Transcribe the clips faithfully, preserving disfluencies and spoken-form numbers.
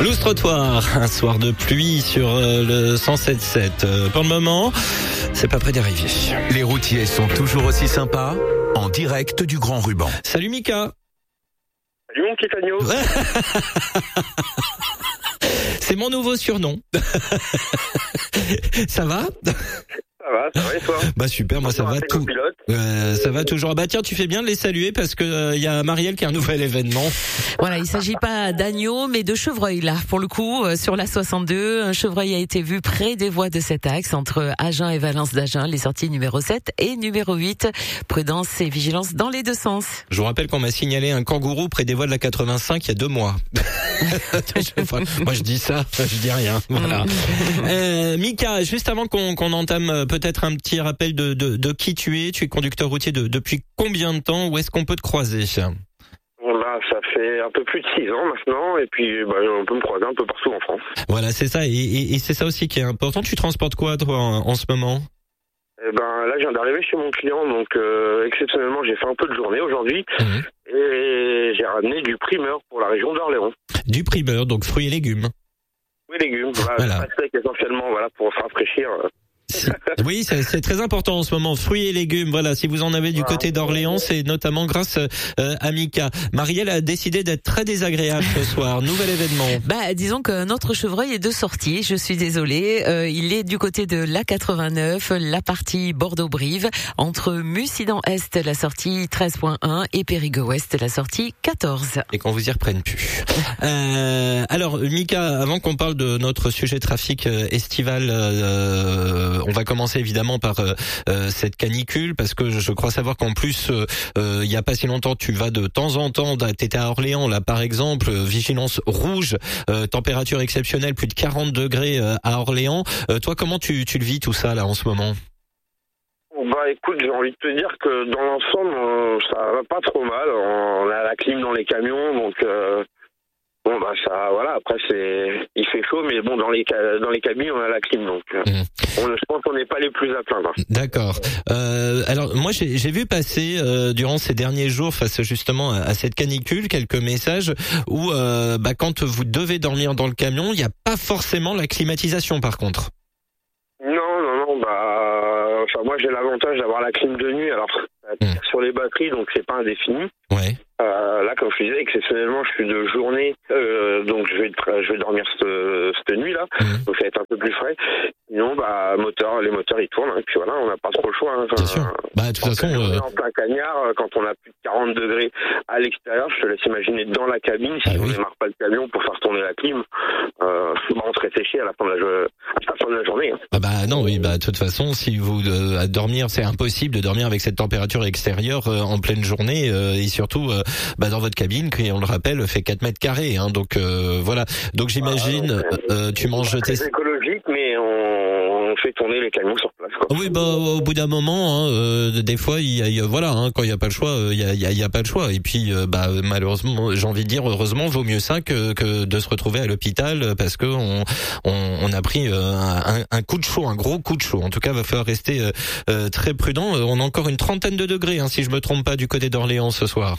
Loose Trottoir, un soir de pluie sur euh, le cent sept sept. Euh, pour le moment, c'est pas près d'arriver. Les routiers sont toujours aussi sympas, en direct du Grand Ruban. Salut Mika. Salut mon petit agneau. C'est mon nouveau surnom. Ça va ? Ça va, ça va et toi ? Bah super, moi ça va tout. Euh, ça va toujours. Bah tiens, tu fais bien de les saluer parce que il euh, y a Marielle qui a un nouvel événement. Voilà, il s'agit pas d'agneau mais de chevreuil là. Pour le coup, euh, sur la soixante-deux, un chevreuil a été vu près des voies de cet axe entre Agen et Valence d'Agen, les sorties numéro sept et numéro huit. Prudence et vigilance dans les deux sens. Je vous rappelle qu'on m'a signalé un kangourou près des voies de la quatre-vingt-cinq il y a deux mois. Moi je dis ça, je dis rien. Voilà. euh, Mika, juste avant qu'on, qu'on entame peut-être un petit rappel de, de, de qui tu es, tu es conducteur routier de, depuis combien de temps ? Où est-ce qu'on peut te croiser ? Bah, ça fait un peu plus de six ans maintenant, et puis bah, on peut me croiser un peu partout en France. Voilà, c'est ça, et, et, et c'est ça aussi qui est important. Tu transportes quoi toi en, en ce moment ? Eh ben là, je viens d'arriver chez mon client, donc euh, exceptionnellement, j'ai fait un peu de journée aujourd'hui, mmh. et j'ai ramené du primeur pour la région d'Orléans. Du primeur, donc fruits et légumes. Fruits et légumes, voilà. voilà. C'est essentiellement voilà pour se rafraîchir. Si. Oui, c'est, c'est très important en ce moment. Fruits et légumes, voilà. Si vous en avez du ah, côté d'Orléans, c'est notamment grâce euh, à Mika. Marielle a décidé d'être très désagréable ce soir. Nouvel événement. Bah, disons que notre chevreuil est de sortie. Je suis désolée. Euh, il est du côté de l'A quatre-vingt-neuf, la partie Bordeaux-Brive, entre Mussidan-Est, la sortie treize point un, et Périgueux-Ouest, la sortie quatorze. Et qu'on vous y reprenne plus. euh, alors, Mika, avant qu'on parle de notre sujet trafic euh, estival, euh, on va commencer évidemment par euh, euh, cette canicule parce que je crois savoir qu'en plus il euh, y a pas si longtemps tu vas de temps en temps, t'étais à Orléans là par exemple, euh, vigilance rouge, euh, température exceptionnelle, plus de quarante degrés euh, à Orléans. Euh, toi comment tu, tu le vis tout ça là en ce moment ? Bah écoute, j'ai envie de te dire que dans l'ensemble euh, ça va pas trop mal. On a la clim dans les camions donc euh... Bon bah ça voilà après c'est il fait chaud mais bon dans les dans les cabines on a la clim donc mmh. on, je pense qu'on n'est pas les plus à plaindre. D'accord. Euh, alors moi j'ai, j'ai vu passer euh, durant ces derniers jours face justement à, à cette canicule quelques messages où euh, bah quand vous devez dormir dans le camion il n'y a pas forcément la climatisation par contre. Non non non bah enfin moi j'ai l'avantage d'avoir la clim de nuit alors mmh. sur les batteries donc c'est pas indéfini. Ouais. Euh, là, comme je disais, exceptionnellement, je suis de journée, euh, donc je vais je vais dormir cette, cette nuit là, mmh. donc ça va être un peu plus frais. Sinon, bah moteur, les moteurs ils tournent, et puis voilà, on n'a pas trop le choix. Hein. Bien sûr. Bah de toute façon, euh... en plein cagnard, quand on a plus de quarante degrés à l'extérieur, je te laisse imaginer dans la cabine si ah, on oui. démarre pas le camion pour faire tourner la clim, euh, bah, on serait séché à la fin de la, à la, fin de la journée. Hein. Ah bah non, oui, bah de toute façon, si vous euh, à dormir, c'est impossible de dormir avec cette température extérieure euh, en pleine journée euh, et surtout. Euh, Bah dans votre cabine, qui on le rappelle fait quatre mètres carrés, hein, donc euh, voilà. Donc j'imagine, ah, donc, euh, tu manges tes. C'est écologique, mais on, on fait tourner les camions sur place. Quoi. Oui, bah au bout d'un moment, hein, euh, des fois, il y a, il y a voilà, hein, quand il y a pas le choix, il y a, il y a, il y a pas le choix. Et puis, euh, bah malheureusement, j'ai envie de dire, heureusement, vaut mieux ça que, que de se retrouver à l'hôpital parce que on, on, on a pris euh, un, un coup de chaud, un gros coup de chaud. En tout cas, il va falloir rester euh, euh, très prudent. On a encore une trentaine de degrés, hein, si je me trompe pas, du côté d'Orléans ce soir.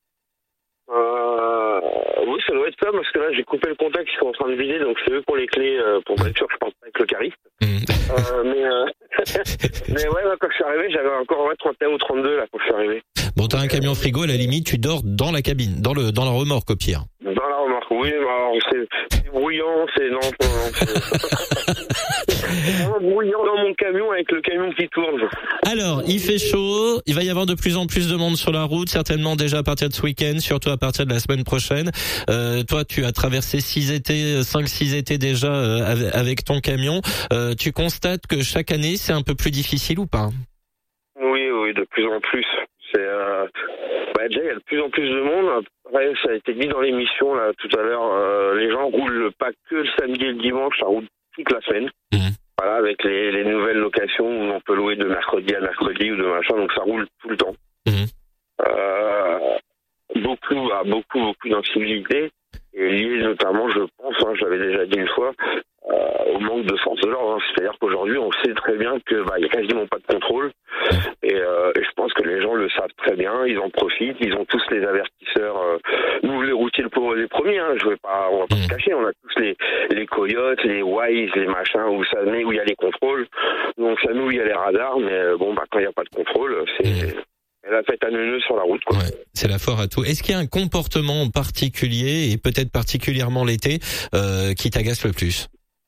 Oui, ça doit être ça, parce que là, j'ai coupé le contact, ils sont en train de vider, donc c'est eux pour les clés, euh, pour être sûr que je pense pas avec le cariste. Mmh. Euh, mais, euh, mais ouais, quand je suis arrivé, j'avais encore ouais, trente et un ou trente-deux, là, quand je suis arrivé. Bon, t'as un camion frigo, à la limite, tu dors dans la cabine, dans le, dans la remorque, au pire. Dans la remorque, oui, alors, c'est, c'est bruyant, c'est, non, non, c'est... C'est vraiment bruyant dans mon camion avec le camion qui tourne. Alors, il fait chaud, il va y avoir de plus en plus de monde sur la route, certainement déjà à partir de ce week-end, surtout à partir de la semaine prochaine. Euh, toi, tu as traversé six étés, cinq, six étés déjà euh, avec ton camion. Euh, tu constates que chaque année, c'est un peu plus difficile ou pas ? Oui, oui, de plus en plus. C'est euh... bah, déjà, il y a de plus en plus de monde. Après, ça a été dit dans l'émission là tout à l'heure. Euh, les gens roulent pas que le samedi et le dimanche, ça roule toute la semaine. Mmh. Voilà, avec les, les nouvelles locations où on peut louer de mercredi à mercredi ou de machin, donc ça roule tout le temps. Mmh. Euh, beaucoup, bah, beaucoup, beaucoup d'incivilité. Et lié notamment, je pense, hein, je l'avais déjà dit une fois, euh, au manque de force de l'ordre. Hein. C'est-à-dire qu'aujourd'hui, on sait très bien que bah, y a quasiment pas de contrôle. Et, euh, et je pense que les gens le savent très bien, ils en profitent, ils ont tous les avertisseurs. Euh, nous, les routiers, le pauvre, les premiers. Hein, je, pouvez pas, on va pas mmh. se cacher. On a tous les les coyotes, les Waze, les machins où ça met, où il y a les contrôles. Donc ça nous, il y a les radars, mais bon, bah quand il y a pas de contrôle, c'est mmh. la fête à neuneux sur la route, quoi. Ouais, c'est la foire à tout. Est-ce qu'il y a un comportement particulier, et peut-être particulièrement l'été, euh, qui t'agace le plus?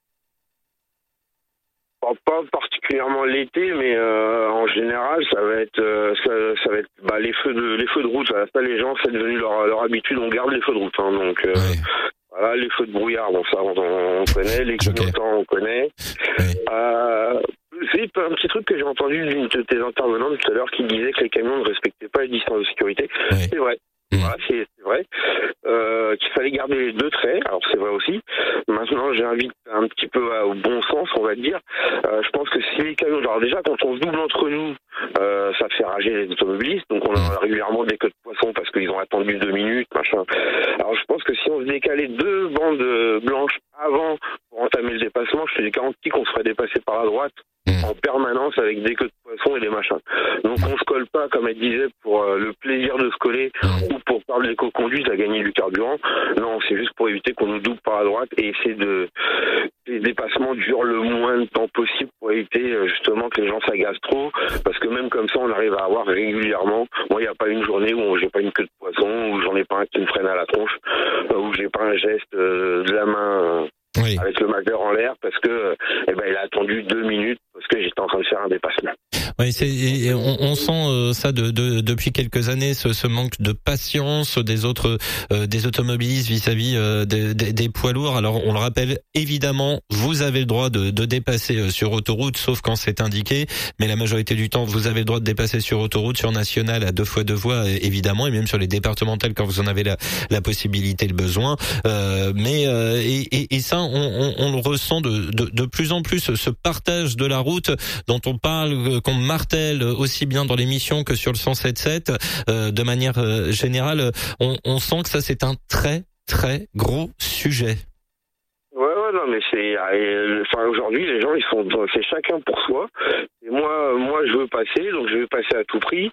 Pas particulièrement l'été, mais euh, en général, ça va être, euh, ça, ça va être bah, les feux de les feux de route. Ça, ça les gens, c'est devenu leur, leur habitude. On garde les feux de route, hein, donc euh, ouais. Voilà, les feux de brouillard. Bon, ça, on, on connaît. Les clignotants, on connaît. Ouais. Euh, c'est un petit truc que j'ai entendu d'une de tes intervenantes tout à l'heure qui disait que les camions ne respectaient pas les distances de sécurité. Ouais. C'est vrai. Mmh. Voilà, c'est, c'est vrai. Euh, qu'il fallait garder les deux traits. Alors c'est vrai aussi. Maintenant, j'invite un petit peu au bon sens, on va dire. Euh, je pense que si les camions, alors déjà quand on se double entre nous, euh, ça fait rager les automobilistes. Donc on a régulièrement des queues de poisson parce qu'ils ont attendu deux minutes, machin. Alors je pense que si on se décalait deux bandes blanches avant pour entamer le dépassement, je te garantis qu'on se ferait dépasser par la droite en permanence avec des queues de poisson et des machins. Donc on se colle pas, comme elle disait, pour euh, le plaisir de se coller ou pour faire de l'éco-conduite à gagner du carburant. Non, c'est juste pour éviter qu'on nous double par la droite et essayer de les dépassements durent le moins de temps possible pour éviter euh, justement que les gens s'agacent trop, parce que même comme ça on arrive à avoir régulièrement, moi il n'y a pas une journée où j'ai pas une queue de poisson, où j'en ai pas un qui me freine à la tronche, euh, où j'ai pas un geste euh, de la main euh, oui. avec le majeur en l'air parce que euh, eh ben il a attendu deux minutes parce que j'étais en train de faire un dépassement. Oui, c'est, et on, on sent euh, ça de, de, depuis quelques années, ce, ce manque de patience des autres, euh, des automobilistes vis-à-vis euh, des, des, des poids lourds. Alors, on le rappelle, évidemment, vous avez le droit de, de dépasser sur autoroute, sauf quand c'est indiqué. Mais la majorité du temps, vous avez le droit de dépasser sur autoroute, sur nationale à deux fois deux voies, évidemment, et même sur les départementales quand vous en avez la, la possibilité, le besoin. Euh, mais euh, et, et, et ça, on, on, on le ressent de, de, de plus en plus, ce partage de la route dont on parle, qu'on martèle aussi bien dans l'émission que sur le cent sept sept, euh, de manière euh, générale, on, on sent que ça c'est un très très gros sujet. Ouais, ouais, non, mais c'est, euh, enfin aujourd'hui les gens ils sont, c'est chacun pour soi. Et moi, moi je veux passer, donc je veux passer à tout prix.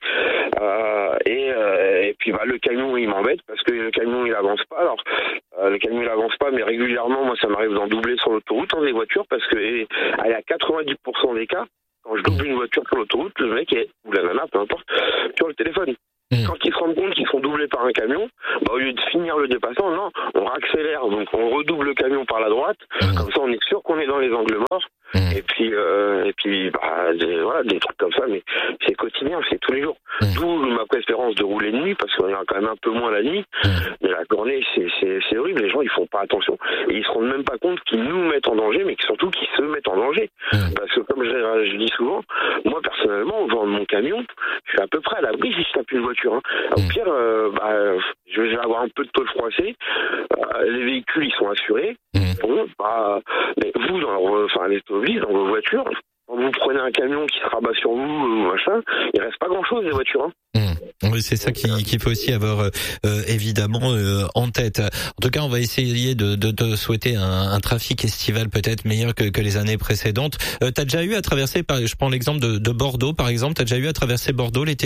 Euh, et, euh, et puis bah le camion il m'embête parce que le camion il avance pas. Alors euh, le camion il avance pas, mais régulièrement moi ça m'arrive d'en doubler sur l'autoroute en des voitures parce que et, à quatre-vingt-dix pour cent des cas. Quand je double une voiture sur l'autoroute, le mec est, ou la nana, peu importe, sur le téléphone. Mmh. Quand ils se rendent compte qu'ils sont doublés par un camion, bah, au lieu de finir le dépassement, non, on accélère, donc on redouble le camion par la droite, mmh. comme ça on est sûr qu'on est dans les angles morts, mmh. et puis, euh, et puis, bah, des, voilà, des trucs comme ça, mais c'est quotidien, c'est tous les jours. Mmh. D'où ma préférence de rouler de nuit, parce qu'on est quand même un peu moins la nuit, mmh. mais la journée, c'est, c'est, c'est horrible, les gens, ils font pas attention. Et ils se rendent même pas compte qu'ils nous mettent en danger, mais surtout qu'ils se mettent en danger. Mmh. Parce que comme je, je dis souvent, moi, personnellement, au vent de mon camion, je suis à peu près à l'abri si je tape une voiture. Hein. Au pire, euh, bah, je vais avoir un peu de tôle froissée. Euh, les véhicules, ils sont assurés. Mmh. Bon, bah, mais vous, dans, enfin, les automobilistes, dans vos voitures, quand vous prenez un camion qui se rabat sur vous ou machin, il reste pas grand-chose des voitures. Hein. Mmh. Oui, c'est ça qu'il, qu'il faut aussi avoir euh, évidemment euh, en tête. En tout cas, on va essayer de, de, de souhaiter un, un trafic estival peut-être meilleur que, que les années précédentes. Euh, t'as déjà eu à traverser, par, je prends l'exemple de, de Bordeaux par exemple, t'as déjà eu à traverser Bordeaux l'été?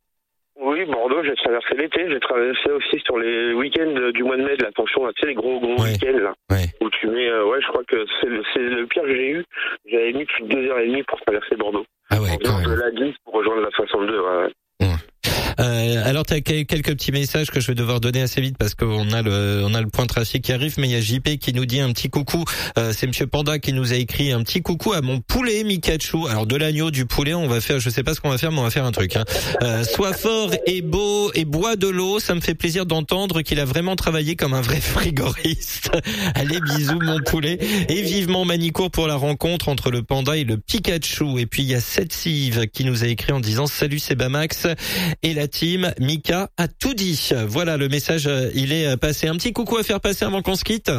Oui, Bordeaux, j'ai traversé l'été, j'ai traversé aussi sur les week-ends du mois de mai de l'attention, là, tu sais, les gros gros ouais. week-ends là, ouais. où tu mets, euh, ouais, je crois que c'est le, c'est le pire que j'ai eu. J'avais mis plus de deux heures et demie pour traverser Bordeaux. Ah ouais, quand même. De la dix pour rejoindre la soixante-deux. Ouais. Mmh. Euh, alors t'as quelques petits messages que je vais devoir donner assez vite parce qu'on a le on a le point trafic qui arrive, mais il y a J P qui nous dit un petit coucou. Euh, c'est Monsieur Panda qui nous a écrit un petit coucou à mon poulet Mikachu. Alors de l'agneau, du poulet, on va faire, je sais pas ce qu'on va faire, mais on va faire un truc. Hein. Euh, sois fort et beau et bois de l'eau. Ça me fait plaisir d'entendre qu'il a vraiment travaillé comme un vrai frigoriste. Allez, bisous mon poulet et vivement Manicourt pour la rencontre entre le panda et le Pikachu. Et puis il y a Setsive qui nous a écrit en disant salut c'est Bamax et la team Mika a tout dit. Voilà, le message, il est passé. Un petit coucou à faire passer avant qu'on se quitte.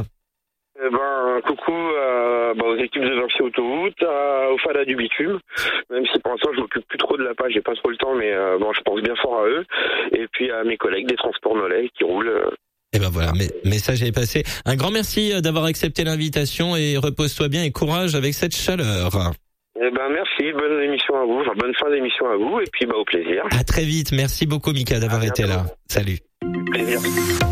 Eh ben, coucou euh, bah, aux équipes de Vinci Autoroute, euh, au Fada du Bitume, même si pour l'instant je m'occupe plus trop de la page, j'ai pas trop le temps, mais euh, bon, je pense bien fort à eux. Et puis à mes collègues des transports Nolay qui roulent. Euh, Et ben voilà, mais message est passé. Un grand merci d'avoir accepté l'invitation et repose-toi bien et courage avec cette chaleur. Eh ben merci, bonne émission à vous, enfin bonne fin d'émission à vous et puis bah au plaisir. À très vite, merci beaucoup Mika d'avoir été là. Salut. Plaisir. Le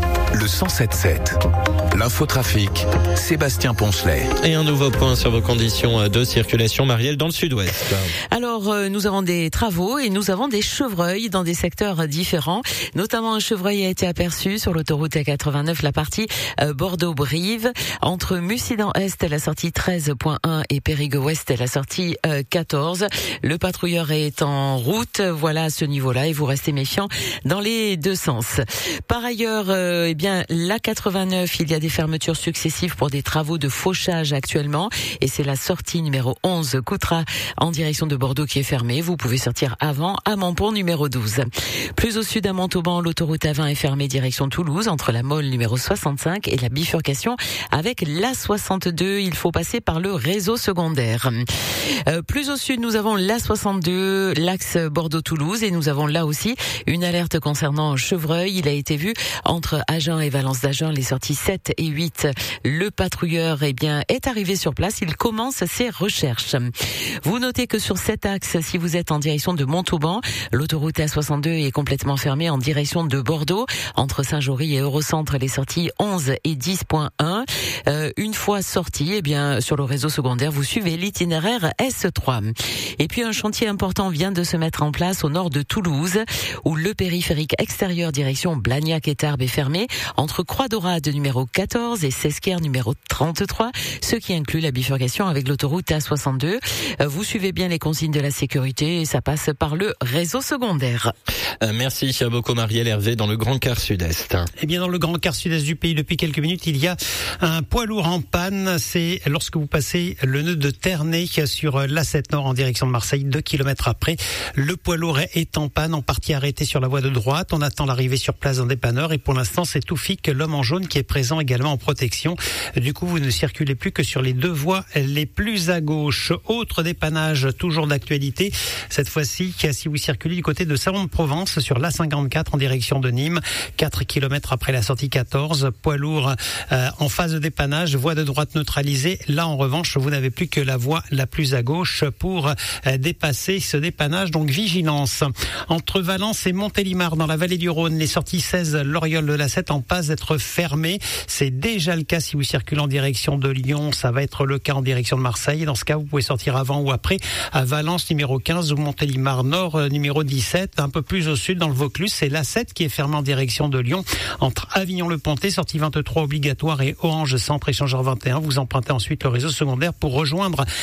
cent sept sept. L'infotrafic, Sébastien Poncelet. Et un nouveau point sur vos conditions de circulation, Marielle, dans le sud-ouest. Alors, euh, nous avons des travaux et nous avons des chevreuils dans des secteurs différents. Notamment, un chevreuil a été aperçu sur l'autoroute A quatre-vingt-neuf, la partie euh, Bordeaux-Brive, entre Mussidan-Est, la sortie treize point un, et Périgueux-Ouest, la sortie euh, quatorze. Le patrouilleur est en route, voilà, à ce niveau-là, et vous restez méfiants dans les deux sens. Par ailleurs, euh, eh bien, l'A quatre-vingt-neuf, il y a des fermetures successives pour des travaux de fauchage actuellement, et c'est la sortie numéro onze, Coutras, en direction de Bordeaux, qui est fermée. Vous pouvez sortir avant à Montpont numéro douze. Plus au sud à Montauban, l'autoroute A vingt est fermée direction Toulouse, entre la Mole numéro soixante-cinq et la bifurcation avec l'A soixante-deux. Il faut passer par le réseau secondaire. Euh, plus au sud, nous avons l'A soixante-deux, l'axe Bordeaux-Toulouse, et nous avons là aussi une alerte concernant Chevreuil. Il a été vu entre Agen et Valence d'Agen, les sorties sept et huit. Le patrouilleur eh bien, est arrivé sur place. Il commence ses recherches. Vous notez que sur cet axe, si vous êtes en direction de Montauban, l'autoroute A soixante-deux est complètement fermée en direction de Bordeaux, entre Saint-Jory et Eurocentre, les sorties onze et dix point un. Euh, une fois sorti, eh bien, sur le réseau secondaire, vous suivez l'itinéraire S trois. Et puis un chantier important vient de se mettre en place au nord de Toulouse, où le périphérique extérieur direction Blagnac et Tarbes est fermé entre Croix-Dorade numéro quatorze et Sesquer numéro trente-trois, ce qui inclut la bifurcation avec l'autoroute A soixante-deux. Vous suivez bien les consignes de la sécurité et ça passe par le réseau secondaire. Euh, merci beaucoup Marielle. Hervé dans le Grand Quart Sud-Est. Eh bien, dans le Grand Quart Sud-Est du pays, depuis quelques minutes, il y a un poids lourd en panne. C'est lorsque vous passez le nœud de Ternay sur l'A sept Nord en direction de Marseille, deux kilomètres après. Le poids lourd est en panne, en partie arrêté sur la voie de droite. On attend l'arrivée sur place d'un dépanneur et pour l'instant, c'est Toufik, l'homme en jaune, qui est présent également en protection. Du coup, vous ne circulez plus que sur les deux voies les plus à gauche. Autre dépannage, toujours d'actualité. Cette fois-ci, si vous circulez du côté de Salon-de-Provence sur l'A cinquante-quatre en direction de Nîmes, quatre kilomètres après la sortie quatorze, poids lourd euh, en phase de dépannage, voie de droite neutralisée. Là, en revanche, vous n'avez plus que la voie la plus à gauche pour euh, dépasser ce dépannage. Donc, vigilance. Entre Valence et Montélimar, dans la vallée du Rhône, les sorties seize, l'Oriole de la sept en passe d'être fermées. C'est déjà le cas si vous circulez en direction de Lyon. Ça va être le cas en direction de Marseille. Dans ce cas, vous pouvez sortir avant ou après à Valence numéro quinze ou Montélimar Nord euh, numéro dix-sept. Un peu plus au sud, dans le Vaucluse, c'est l'A sept qui est fermée en direction de Lyon. Entre Avignon-le-Pontet, sortie vingt-trois obligatoire, et Orange Centre échangeur vingt et un. Vous empruntez ensuite le réseau secondaire pour rejoindre